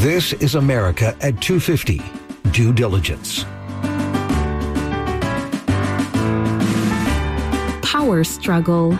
This is America at 250. Due diligence. Power struggle.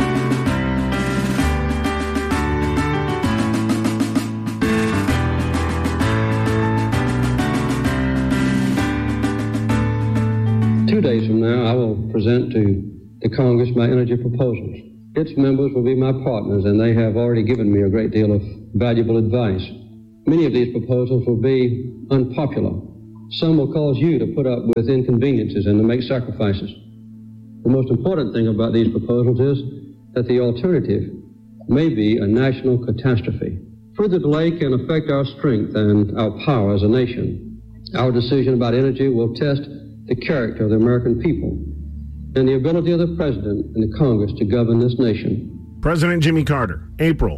Two days from now, I will present to the Congress my energy proposals. Its members will be my partners, and they have already given me a great deal of valuable advice. Many of these proposals will be unpopular. Some will cause you to put up with inconveniences and to make sacrifices. The most important thing about these proposals is that the alternative may be a national catastrophe. Further delay can affect our strength and our power as a nation. Our decision about energy will test the character of the American people and the ability of the President and the Congress to govern this nation. President Jimmy Carter, April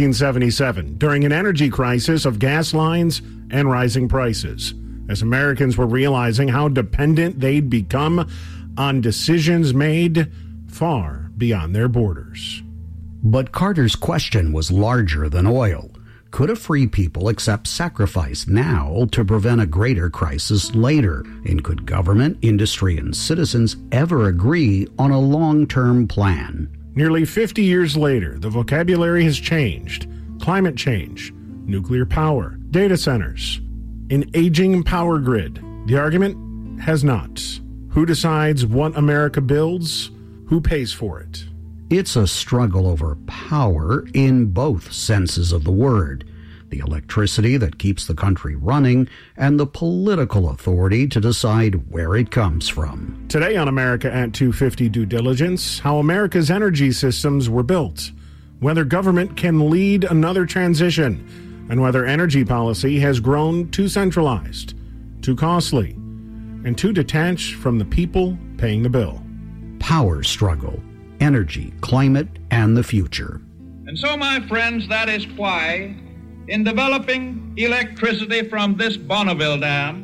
1977, during an energy crisis of gas lines and rising prices, as Americans were realizing how dependent they'd become on decisions made far beyond their borders. But Carter's question was larger than oil. Could a free people accept sacrifice now to prevent a greater crisis later? And could government, industry, and citizens ever agree on a long-term plan? Nearly 50 years later, the vocabulary has changed. Climate change, nuclear power, data centers, an aging power grid. The argument has not. Who decides what America builds? Who pays for it? It's a struggle over power in both senses of the word. The electricity that keeps the country running and the political authority to decide where it comes from. Today on America at 250 Due Diligence, how America's energy systems were built, whether government can lead another transition, and whether energy policy has grown too centralized, too costly, and too detached from the people paying the bill. Power struggle, energy, climate, and the future. And so, my friends, that is why, in developing electricity from this Bonneville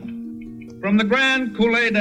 Dam, from the Grand Coulee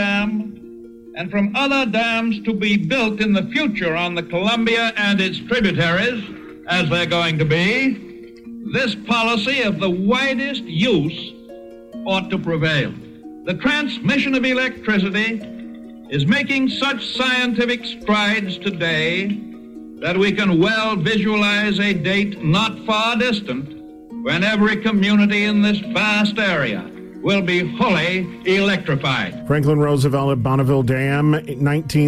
Dam, and from other dams to be built in the future on the Columbia and its tributaries, as they're going to be, this policy of the widest use ought to prevail. The transmission of electricity is making such scientific strides today that we can well visualize a date not far distant when every community in this vast area will be wholly electrified. Franklin Roosevelt at Bonneville Dam in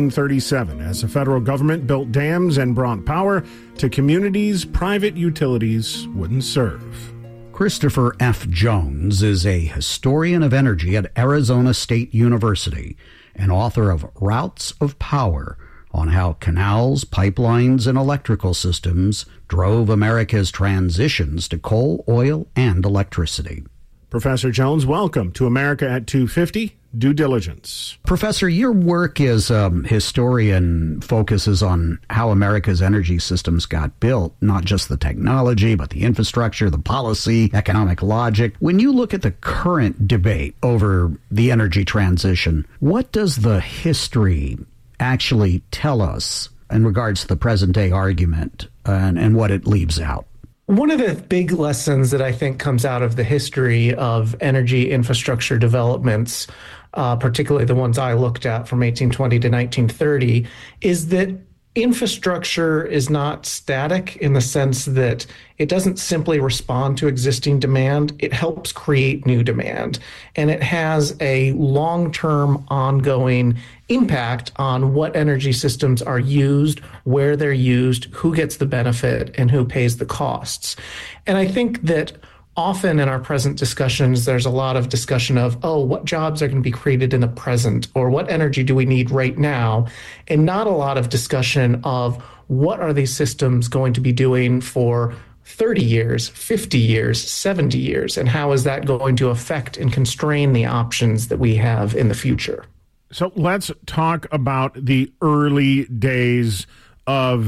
1937, as the federal government built dams and brought power to communities private utilities wouldn't serve. Christopher F. Jones is a historian of energy at Arizona State University and author of Routes of Power, on how canals, pipelines, and electrical systems drove America's transitions to coal, oil, and electricity. Professor Jones, welcome to America at 250 Due Diligence. Professor, your work as a historian focuses on how America's energy systems got built, not just the technology, but the infrastructure, the policy, economic logic. When you look at the current debate over the energy transition, what does the history actually tell us in regards to the present day argument and what it leaves out? One of the big lessons that I think comes out of the history of energy infrastructure developments, particularly the ones I looked at from 1820 to 1930, is that infrastructure is not static in the sense that it doesn't simply respond to existing demand. It helps create new demand. And it has a long-term ongoing impact on what energy systems are used, where they're used, who gets the benefit, and who pays the costs. And I think that often in our present discussions, there's a lot of discussion of, what jobs are going to be created in the present, or what energy do we need right now, and not a lot of discussion of what are these systems going to be doing for 30 years, 50 years, 70 years, and how is that going to affect and constrain the options that we have in the future? So let's talk about the early days of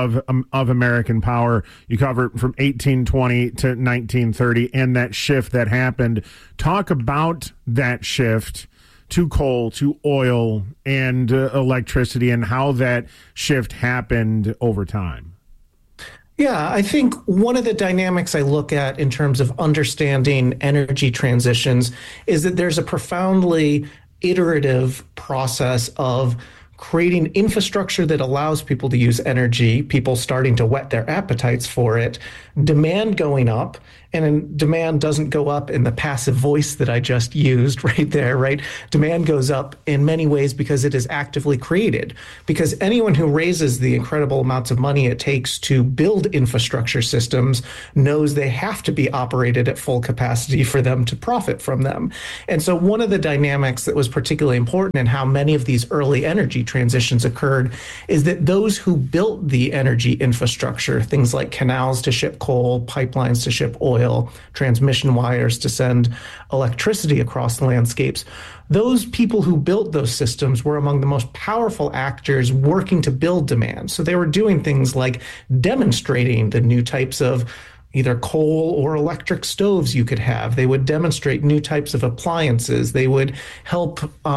American power. You cover it from 1820 to 1930 and that shift that happened. Talk about that shift to coal, to oil, and electricity, and how that shift happened over time. Yeah, I think one of the dynamics I look at in terms of understanding energy transitions is that there's a profoundly iterative process of creating infrastructure that allows people to use energy, people starting to whet their appetites for it, demand going up, and demand doesn't go up in the passive voice that I just used right there, right? Demand goes up in many ways because it is actively created. Because anyone who raises the incredible amounts of money it takes to build infrastructure systems knows they have to be operated at full capacity for them to profit from them. And so one of the dynamics that was particularly important in how many of these early energy transitions occurred is that those who built the energy infrastructure, things like canals to ship coal, pipelines to ship oil, transmission wires to send electricity across the landscapes, those people who built those systems were among the most powerful actors working to build demand. So they were doing things like demonstrating the new types of either coal or electric stoves you could have. They would demonstrate new types of appliances. They would help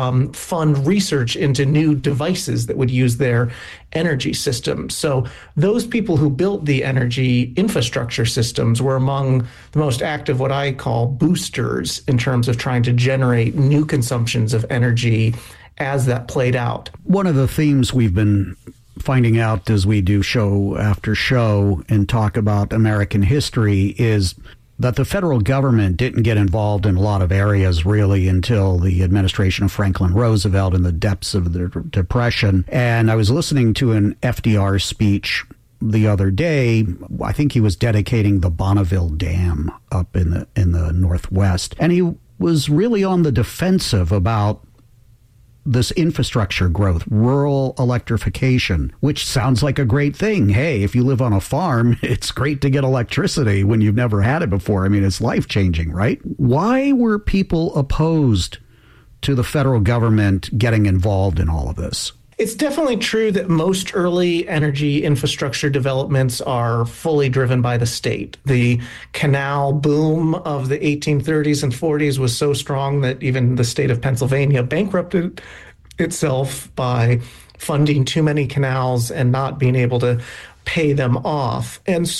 fund research into new devices that would use their energy systems. So those people who built the energy infrastructure systems were among the most active, what I call boosters, in terms of trying to generate new consumptions of energy as that played out. One of the themes we've been finding out as we do show after show and talk about American history is that the federal government didn't get involved in a lot of areas really until the administration of Franklin Roosevelt in the depths of the Depression. And I was listening to an FDR speech the other day. I think he was dedicating the Bonneville Dam up in the Northwest. And he was really on the defensive about this infrastructure growth, rural electrification, which sounds like a great thing. Hey, if you live on a farm, it's great to get electricity when you've never had it before. I mean, it's life-changing, right? Why were people opposed to the federal government getting involved in all of this? It's definitely true that most early energy infrastructure developments are fully driven by the state. The canal boom of the 1830s and 40s was so strong that even the state of Pennsylvania bankrupted itself by funding too many canals and not being able to pay them off.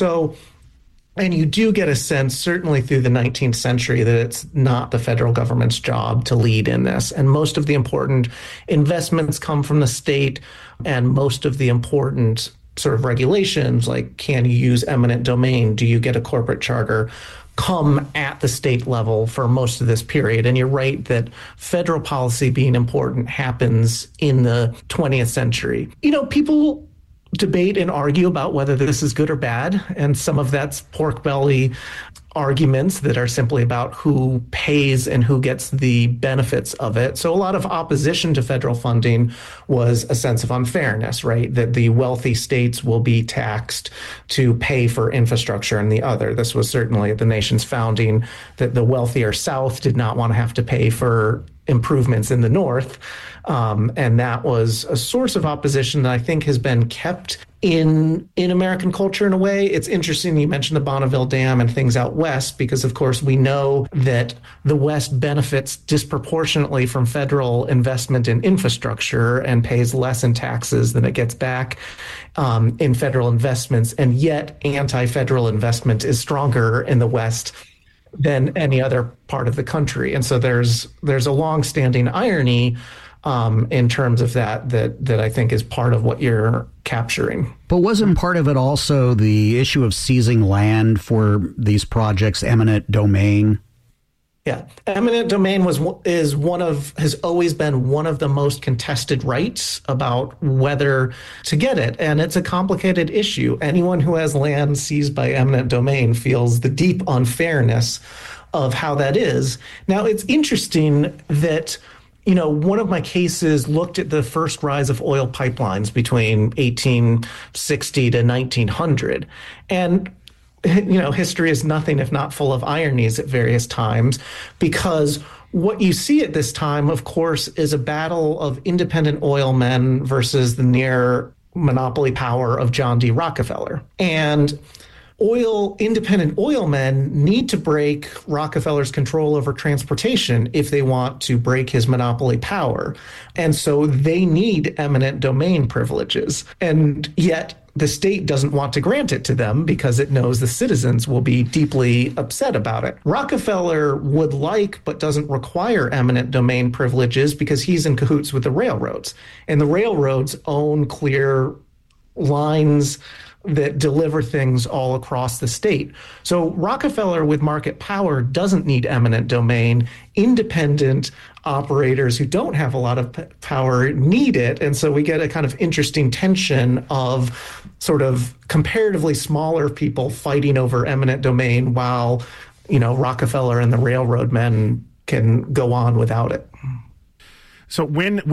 And you do get a sense, certainly through the 19th century, that it's not the federal government's job to lead in this. And most of the important investments come from the state, and most of the important sort of regulations, like can you use eminent domain, do you get a corporate charter, come at the state level for most of this period. And you're right that federal policy being important happens in the 20th century. You know, people debate and argue about whether this is good or bad. And some of that's pork belly arguments that are simply about who pays and who gets the benefits of it. So a lot of opposition to federal funding was a sense of unfairness, right? That the wealthy states will be taxed to pay for infrastructure and the other. This was certainly at the nation's founding, that the wealthier South did not want to have to pay for improvements in the North. And that was a source of opposition that I think has been kept in American culture in a way. It's interesting you mentioned the Bonneville Dam and things out west, because of course we know that the West benefits disproportionately from federal investment in infrastructure and pays less in taxes than it gets back in federal investments. And yet anti-federal investment is stronger in the West than any other part of the country. And so there's a long-standing irony in terms of that I think is part of what you're capturing. But wasn't part of it also the issue of seizing land for these projects, eminent domain? Yeah, eminent domain has always been one of the most contested rights about whether to get it, and it's a complicated issue. Anyone who has land seized by eminent domain feels the deep unfairness of how that is. Now, it's interesting that one of my cases looked at the first rise of oil pipelines between 1860 to 1900, and history is nothing if not full of ironies at various times, because what you see at this time, of course, is a battle of independent oil men versus the near monopoly power of John D. Rockefeller. And independent oil men need to break Rockefeller's control over transportation if they want to break his monopoly power. And so they need eminent domain privileges. And yet the state doesn't want to grant it to them because it knows the citizens will be deeply upset about it. Rockefeller would like but doesn't require eminent domain privileges because he's in cahoots with the railroads. And the railroads own clear lines that deliver things all across the state. So Rockefeller, with market power, doesn't need eminent domain. Independent operators who don't have a lot of power need it. And so we get a kind of interesting tension of sort of comparatively smaller people fighting over eminent domain while, Rockefeller and the railroad men can go on without it. So when